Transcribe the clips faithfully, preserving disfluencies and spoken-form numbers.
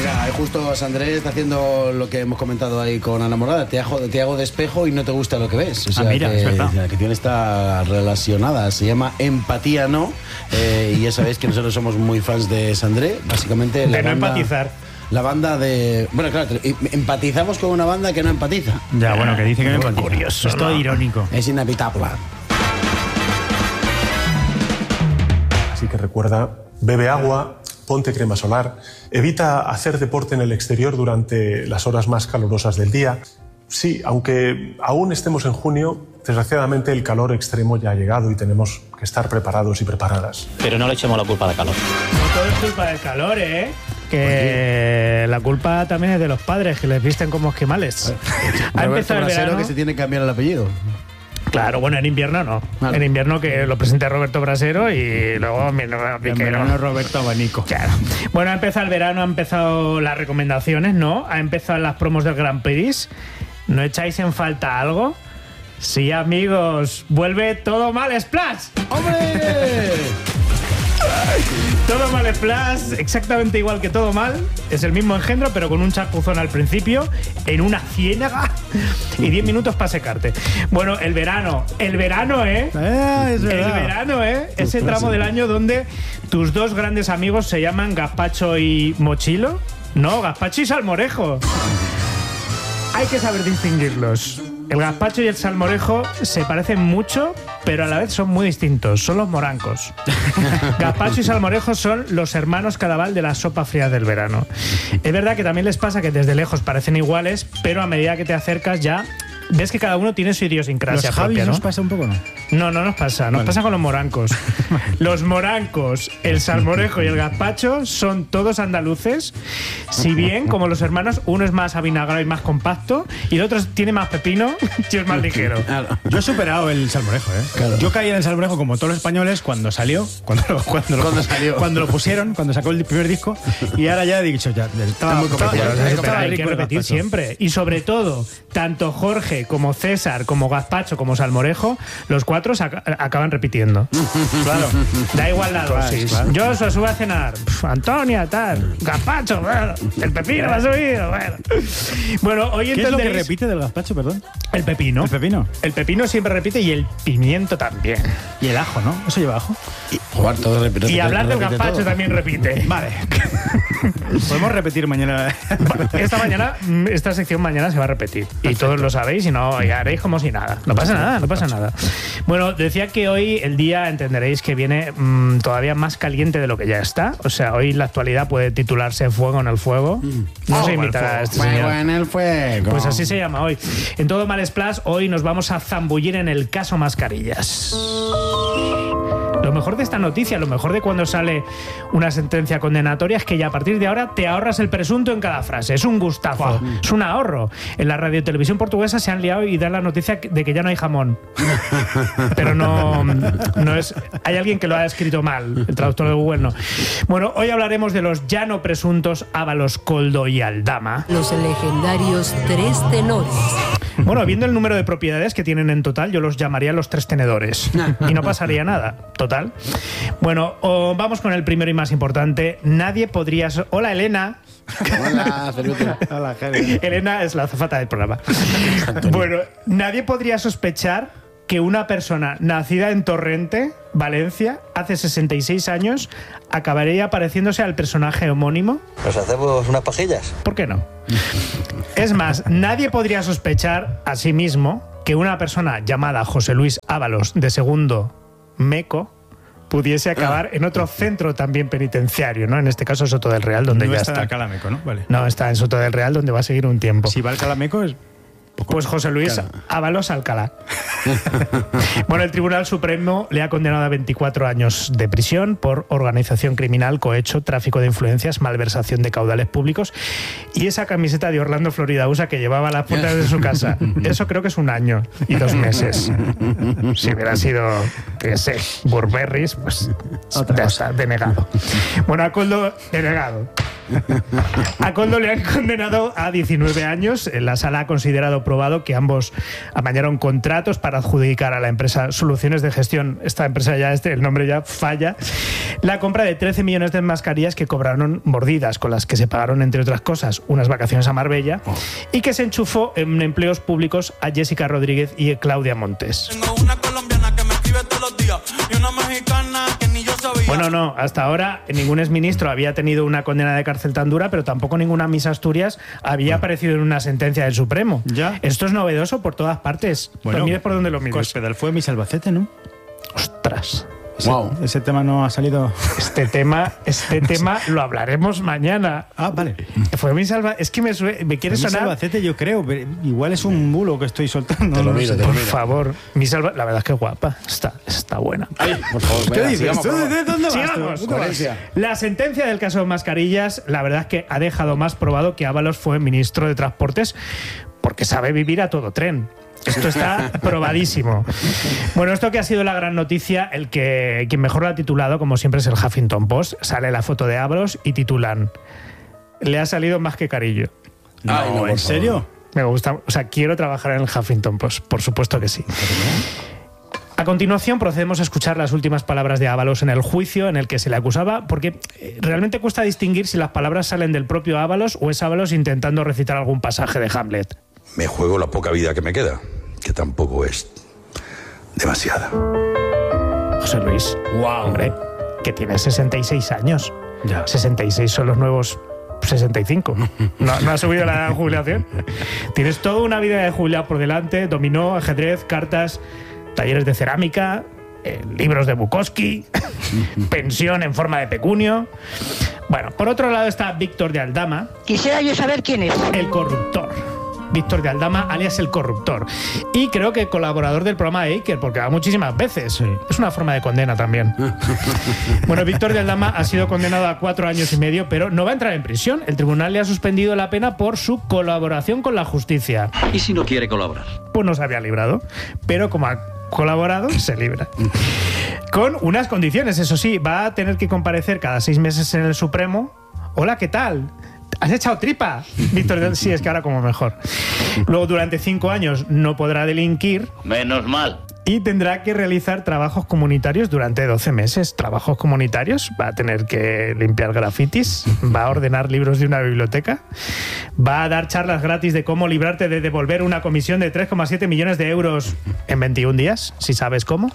Venga, justo Sandré está haciendo lo que hemos comentado ahí con Ana Morada. Te hago, te hago de espejo y no te gusta lo que ves. O sea, ah, mira, que, es verdad. La canción está relacionada. Se llama Empatía No. Eh, y ya sabéis que nosotros somos muy fans de Sandré. Básicamente, la de no banda, empatizar. La banda de... Bueno, claro, empatizamos con una banda que no empatiza. Ya, bueno, que dice que no empatiza. Curioso, Esto es irónico. Es inevitable. Así que recuerda, bebe agua, ponte crema solar, evita hacer deporte en el exterior durante las horas más calurosas del día. Sí, aunque aún estemos en junio, desgraciadamente el calor extremo ya ha llegado y tenemos que estar preparados y preparadas. Pero no le echemos la culpa al calor. No todo es culpa del calor, ¿eh? Que Oye. La culpa también es de los padres, que les visten como esquimales. Ha empezado el verano, que se tiene que cambiar el apellido. Claro, bueno, en invierno no. Claro. En invierno que lo presente Roberto Brasero y luego mi en verano Roberto Abanico. Claro. Bueno, ha empezado el verano, ha empezado las recomendaciones, ¿no? Ha empezado las promos del Grand Prix. ¿No echáis en falta algo? Sí, amigos, vuelve Todo Mal Splash. ¡Hombre! Todo Mal Splash, exactamente igual que Todo Mal. Es el mismo engendro, pero con un chapuzón al principio, en una ciénaga y diez minutos para secarte. Bueno, el verano, el verano, ¿eh? eh es verdad. El verano, ¿eh? Ese tramo del año donde tus dos grandes amigos se llaman Gazpacho y Mochilo. No, Gazpacho y Salmorejo. Hay que saber distinguirlos. El gazpacho y el salmorejo se parecen mucho, pero a la vez son muy distintos. Son los morancos. Gazpacho y salmorejo son los hermanos Cadaval de la sopa fría del verano. Es verdad que también les pasa que desde lejos parecen iguales, pero a medida que te acercas ya ves que cada uno tiene su idiosincrasia ¿Los propia, Javis ¿no? nos pasa un poco, no? No, no nos pasa. Nos vale. pasa con los morancos. Los morancos, el salmorejo y el gazpacho son todos andaluces. Si bien, como los hermanos, uno es más avinagrado y más compacto y el otro tiene más pepino y es más ligero. Yo he superado el salmorejo, ¿eh? Claro. Yo caí en el salmorejo como todos los españoles cuando salió, cuando lo, cuando lo, cuando salió. Cuando lo pusieron, cuando sacó el primer disco, y ahora ya he dicho, ya, estaba muy complicado. Hay que repetir siempre. Y sobre todo, tanto Jorge como César, como Gazpacho, como Salmorejo, los cuatro se ac acaban repitiendo. Claro. Da igual la dosis. Claro, claro. Yo sube a cenar. Pff, Antonia, tal. Gazpacho, bueno. El pepino me ha subido. Bueno, bueno hoy ¿Qué es lo que repite del gazpacho, perdón? El pepino. El pepino. El pepino siempre repite y el pimiento también. Y el ajo, ¿no? Eso lleva ajo. Y, Juan, todo repite, y hablar del gazpacho todo. También repite. Vale. Podemos repetir mañana. Esta mañana, esta sección mañana se va a repetir. Perfecto. Y todos lo sabéis y no y haréis como si nada. No pasa nada, no pasa nada. Bueno, decía que hoy el día entenderéis que viene mmm, todavía más caliente de lo que ya está. O sea, hoy la actualidad puede titularse Fuego en el Fuego. No se invitará a este señor. Fuego en el fuego. Pues así se llama hoy. En Todo Mal Splash, hoy nos vamos a zambullir en el caso Mascarillas. Lo mejor de esta noticia, lo mejor de cuando sale una sentencia condenatoria es que ya a partir de ahora te ahorras el presunto en cada frase. Es un gustazo, wow. Es un ahorro. En la radio y televisión portuguesa se han liado y dan la noticia de que ya no hay jamón. Pero no, no es... Hay alguien que lo ha escrito mal, el traductor de Google no. Bueno, hoy hablaremos de los ya no presuntos Ábalos, Koldo y Aldama. Los legendarios tres tenores. Bueno, viendo el número de propiedades que tienen en total, yo los llamaría los tres tenedores. Y no pasaría nada. Total. Bueno, oh, vamos con el primero y más importante. Nadie podría... So Hola, Elena. Hola, Hola, Elena es la azafata del programa. Bueno, nadie podría sospechar que una persona nacida en Torrente, Valencia, hace sesenta y seis años, acabaría pareciéndose al personaje homónimo. ¿Nos hacemos unas pajillas? ¿Por qué no? Es más, nadie podría sospechar a sí mismo que una persona llamada José Luis Ábalos, de segundo Meco, pudiese acabar en otro centro también penitenciario, ¿no? En este caso Soto del Real, donde no ya está. está. No está en Alcalá Meco, ¿no? Vale. No, está en Soto del Real, donde va a seguir un tiempo. Si va al Alcalá Meco es... Pues José Luis claro. Ábalos Alcalá. Bueno, el Tribunal Supremo le ha condenado a veinticuatro años de prisión por organización criminal, cohecho, tráfico de influencias, malversación de caudales públicos y esa camiseta de Orlando Florida U S A que llevaba a las puertas de su casa. Eso creo que es un año y dos meses. Si hubiera sido, qué sé, Burberrys, pues ya está, denegado. Bueno, a Koldo, denegado. A Koldo le han condenado a diecinueve años. La sala ha considerado probado que ambos amañaron contratos para adjudicar a la empresa Soluciones de Gestión. Esta empresa ya, este, el nombre ya falla. La compra de trece millones de mascarillas que cobraron mordidas, con las que se pagaron, entre otras cosas, unas vacaciones a Marbella, oh. y que se enchufó en empleos públicos a Jessica Rodríguez y Claudia Montes. Tengo una colombiana que me escribe todos los días y una mexicana que ni yo sabía. Bueno, no, hasta ahora ningún exministro había tenido una condena de cárcel tan dura, pero tampoco ninguna Miss Asturias había aparecido en una sentencia del Supremo. ¿Ya? Esto es novedoso por todas partes. Bueno, lo mires por donde lo mires. Cospedal fue Miss Albacete, ¿no? Ostras. Ese, wow. ese tema no ha salido. Este tema, este tema lo hablaremos mañana. Ah, vale. Fue Miss Albacete. Es que me, sue... me quiere sonar. Miss Albacete, yo creo. Igual es un bulo que estoy soltando. Te lo no miro, sé. te lo Por miro. favor, Miss Alba... la verdad es que es guapa. Está, está buena. Ay, por favor, ¿Qué venga, dices? sigamos, por favor. ¿De dónde vas? Sigamos. ¿Dónde vas? Coherencia. La sentencia del caso de mascarillas, la verdad es que ha dejado más probado que Ábalos fue ministro de Transportes porque sabe vivir a todo tren. Esto está probadísimo. Bueno, esto que ha sido la gran noticia, el que quien mejor lo ha titulado, como siempre, es el Huffington Post. Sale la foto de Ábalos y titulan: le ha salido más que Carillo. No, Ay, no, ¿en serio? Me gusta, o sea, quiero trabajar en el Huffington Post, por supuesto que sí. A continuación procedemos a escuchar las últimas palabras de Ábalos en el juicio en el que se le acusaba, porque realmente cuesta distinguir si las palabras salen del propio Ábalos o es Ábalos intentando recitar algún pasaje de Hamlet. Me juego la poca vida que me queda, que tampoco es demasiada. José Luis, Wow. hombre, que tiene sesenta y seis años. Ya. sesenta y seis son los nuevos sesenta y cinco. ¿No, no ha subido la edad de jubilación? Tienes toda una vida de jubilado por delante: dominó, ajedrez, cartas, talleres de cerámica, eh, libros de Bukowski, pensión en forma de pecunio. Bueno, por otro lado está Víctor de Aldama. Quisiera yo saber quién es. El corruptor. Víctor de Aldama, alias el corruptor. Y creo que colaborador del programa de Iker, porque va muchísimas veces. Sí. Es una forma de condena también. Bueno, Víctor de Aldama ha sido condenado a cuatro años y medio, pero no va a entrar en prisión. El tribunal le ha suspendido la pena por su colaboración con la justicia. ¿Y si no quiere colaborar? Pues no se había librado, pero como ha colaborado, se libra. Con unas condiciones, eso sí, va a tener que comparecer cada seis meses en el Supremo. Hola, ¿qué tal? ¿Has echado tripa? Víctor, sí, es que ahora como mejor. Luego, durante cinco años no podrá delinquir. Menos mal. Y tendrá que realizar trabajos comunitarios durante doce meses. Trabajos comunitarios. Va a tener que limpiar grafitis. Va a ordenar libros de una biblioteca. Va a dar charlas gratis de cómo librarte de devolver una comisión de tres coma siete millones de euros en veintiún días, si sabes cómo.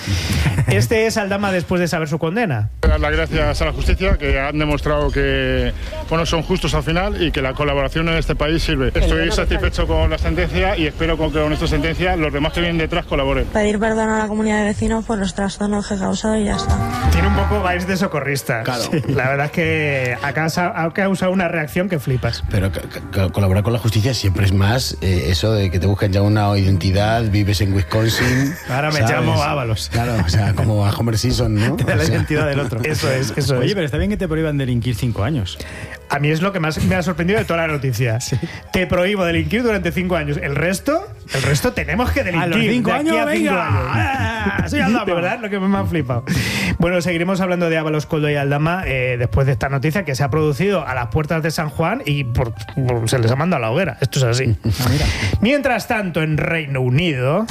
Este es Aldama después de saber su condena. Dar las gracias a la justicia, que han demostrado que bueno, son justos al final y que la colaboración en este país sirve. Estoy satisfecho con la sentencia y espero que con esta sentencia los demás que vienen detrás colaboren. Pedir perdón a la comunidad de vecinos por los trastornos que he causado y ya está. Tiene un poco vais de socorrista. Claro. Sí. La verdad es que ha causado, ha causado una reacción que flipas. Pero c- c- colaborar con la justicia siempre es más eh, eso de que te buscan ya una identidad, vives en Wisconsin. Ahora me ¿sabes? llamo Ábalos. Claro, o sea, como a Homer Simpson, ¿no? Te da O la sea, identidad del otro. Eso es, eso Oye, es. pero está bien que te prohíban delinquir cinco años. A mí es lo que más me ha sorprendido de toda la noticia. Sí. Te prohíbo delinquir durante cinco años. El resto, el resto tenemos que delinquir. A los cinco de aquí años, a cinco venga. años. Ah, soy Aldama. De verdad, lo que me ha flipado. Bueno, seguiremos hablando de Ábalos, Koldo y Aldama eh, después de esta noticia que se ha producido a las puertas de San Juan y por, por- se les ha mandado a la hoguera. Esto es así. Ah, mira. Mientras tanto, en Reino Unido...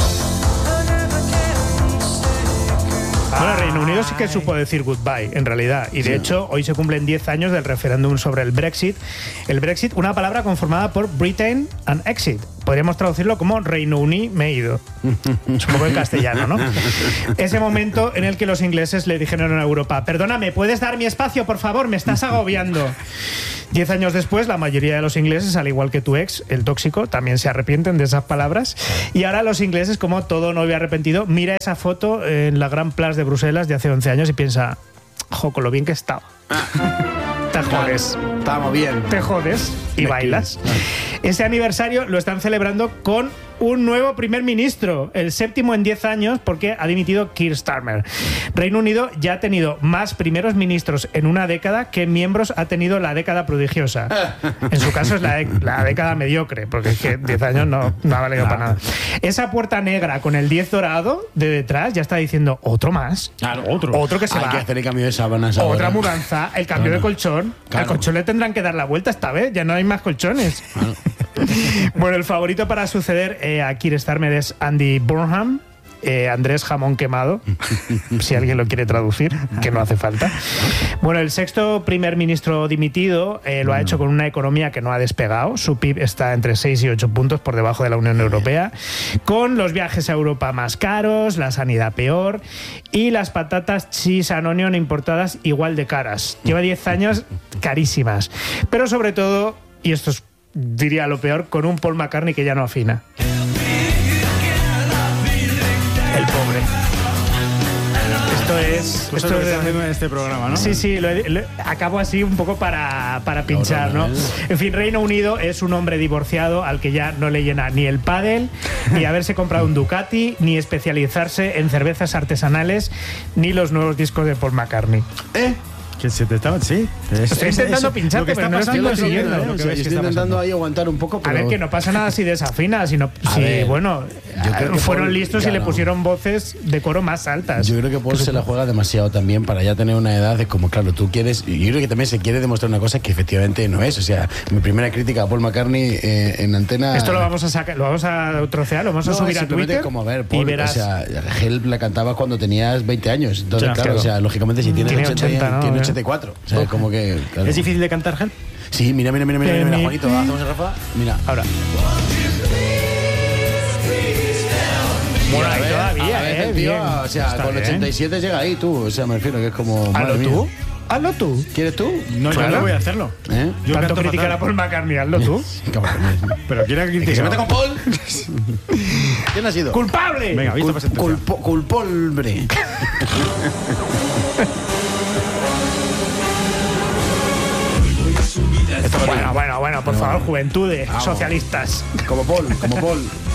Bueno, Reino Unido sí que supo decir goodbye, en realidad. Y de Sí. hecho, hoy se cumplen diez años del referéndum sobre el Brexit. El Brexit, una palabra conformada por Britain and Exit. Podríamos traducirlo como Reino Unido me he ido. Es un poco en castellano, ¿no? Ese momento en el que los ingleses le dijeron a Europa: perdóname, ¿puedes dar mi espacio, por favor? Me estás agobiando. Diez años después, la mayoría de los ingleses, al igual que tu ex, el tóxico, también se arrepienten de esas palabras. Y ahora los ingleses, como todo novio arrepentido, mira esa foto en la Gran Place de Bruselas de hace once años y piensa: jo, con lo bien que estaba. Te jodes. Estamos bien. Te jodes y bailas. Ese aniversario lo están celebrando con un nuevo primer ministro, el séptimo en diez años, porque ha dimitido Keir Starmer. Reino Unido ya ha tenido más primeros ministros en una década que miembros ha tenido la década prodigiosa. En su caso es la, la década mediocre, porque es que diez años no, no ha valido para nada. Esa puerta negra con el diez dorado de detrás ya está diciendo otro más. Claro, otro. Otro que se Hay va. que hacer el cambio de sábanas Otra ahora. mudanza, el cambio Claro. de colchón. Claro. Al colchón le tendrán que dar la vuelta esta vez, ya no hay más colchones. Claro. Bueno, el favorito para suceder eh, a Keir Starmer es Andy Burnham. Eh, Andrés Jamón Quemado, si alguien lo quiere traducir, que no hace falta. Bueno, el sexto primer ministro dimitido eh, lo ha hecho con una economía que no ha despegado. Su P I B está entre seis y ocho puntos por debajo de la Unión Europea, con los viajes a Europa más caros, la sanidad peor y las patatas cheese and onion importadas igual de caras. Lleva diez años carísimas. Pero sobre todo, y esto es, diría lo peor, con un Paul McCartney que ya no afina. El pobre. Esto es. Pues esto es lo que es está haciendo en este programa, ¿no? Sí, sí, lo, he- lo- acabo así un poco para, para pinchar, ¿no? En fin, Reino Unido es un hombre divorciado al que ya no le llena ni el pádel, ni haberse comprado un Ducati, ni especializarse en cervezas artesanales, ni los nuevos discos de Paul McCartney. ¿Eh? Que se te estaba. Sí. Es- Estoy es- intentando es- pincharte, lo que pero está no estoy pasando es lo que- consiguiendo, lo ¿eh? que O sea, ves yo que estoy está intentando pasando. ahí aguantar un poco, A pero... ver, que no pasa nada si desafina, sino A si, ver, bueno, yo creo que fueron Paul- listos y le claro. pusieron voces de coro más altas. Yo creo que Paul se la juega demasiado también para ya tener una edad de como, claro, tú quieres... Y yo creo que también se quiere demostrar una cosa que efectivamente no es. O sea, mi primera crítica a Paul McCartney eh, en antena... Esto lo vamos a sacar, lo vamos a trocear, lo vamos a No, subir a simplemente Twitter como, a ver, y Paul, verás. o sea, Help la cantabas cuando tenías veinte años. Entonces, Ya, claro, claro. o sea, lógicamente si tienes Tiene ochenta, ochenta, ¿no? tiene ochenta y cuatro. O sea, como que... claro. ¿Es difícil de cantar, Help? Sí, mira, mira, mira, mira, Eh, mira, mira, mi- Juanito, hacemos el Rafa. Mira, Ahora. Bueno, a ahí ver, todavía, a ver, eh, el tío, bien. o sea, Está con bien. ochenta y siete llega ahí tú. O sea, me refiero que es como... madre Hazlo mía. tú. Hazlo tú. ¿Quieres tú? No, yo Claro. no voy a hacerlo. ¿Eh? Yo Tanto canto criticar fatal. a Paul McCartney, hazlo tú. Cabrones. Pero quiera ¿Que se criticar. mete con Paul? ¿Quién ha sido? ¡Culpable! Venga, vista Cul- presentación. culpo- culpolbre. Bueno, bueno, bueno, por favor, juventudes, Vamos. socialistas. Como Paul, como Paul.